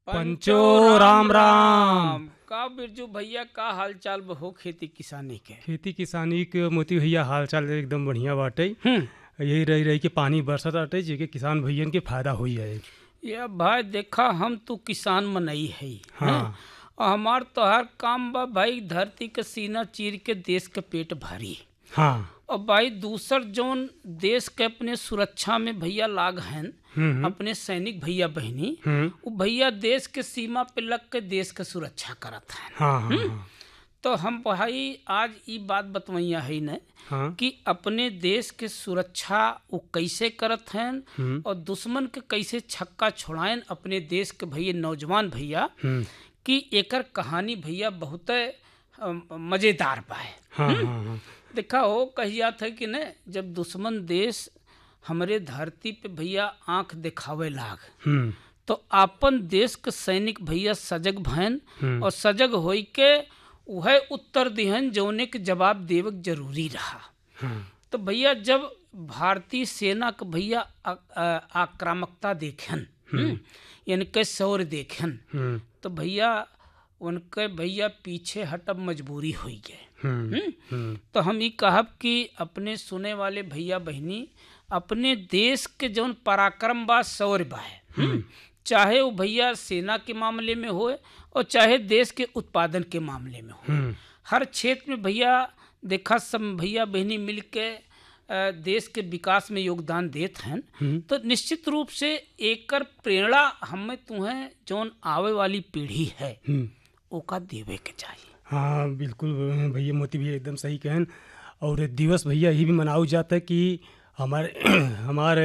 पंचो राम राम। का बिरजू भैया का हालचाल हो खेती किसानी के? खेती किसानी के मोती भैया हालचाल एकदम बढ़िया बाटे। यही रही रही कि पानी बरसत बाटे जेके किसान भैयन के फायदा होई है। या भाई देखा हम तो किसान मनई है। हाँ। और हमार तोहार काम बा भाई धरती के सीना चीर के देश के पेट भरी। हाँ। और भाई दूसर जौन देश के अपने सुरक्षा में भैया लाग हैं अपने सैनिक भैया बहनी, वो भैया देश के सीमा पे लग के देश के सुरक्षा करत हैं। हाँ, हाँ, तो हम भाई आज ये बात बतवैया है न हाँ। कि अपने देश के सुरक्षा वो कैसे करत हैं और दुश्मन के कैसे छक्का छोड़ाएं अपने देश के भैया नौजवान भैया कि एकर कहानी भैया बहुत मजेदार बा है। हाँ, हाँ, हाँ। देखा हो कहिया था कि न जब दुश्मन देश हमरे धरती पे भैया आंख दिखावे लाग तो अपन देश के सैनिक भैया सजग भैन और सजग होई के वह उत्तर दिहन जौने के जवाब देवक जरूरी रहा। तो भैया जब भारतीय सेना के भैया आक्रामकता देखें यानी के शौर्य देखें तो भैया उनके भैया पीछे हटब मजबूरी हुई गए। तो हम ये कहब कि अपने सुने वाले भैया बहनी अपने देश के जौन पराक्रम बा शौर्य बा है, चाहे वो भैया सेना के मामले में हो और चाहे देश के उत्पादन के मामले में हो, हर क्षेत्र में भैया देखा सब भैया बहनी मिल के देश के विकास में योगदान देते हैं। तो निश्चित रूप से एकर प्रेरणा हमें तुम्हें जौन आवे वाली पीढ़ी है ओका देवे के चाहिए। हाँ बिल्कुल भैया मोती भैया एकदम सही कहन। और दिवस भैया ये भी मनाओ जाता है कि हमारे